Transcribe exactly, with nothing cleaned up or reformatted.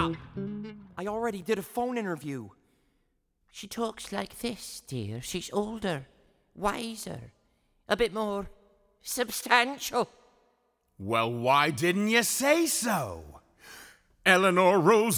up! I already did a phone interview. She talks like this, dear. She's older, wiser, a bit more substantial. Well, why didn't you say so? Eleanor Rose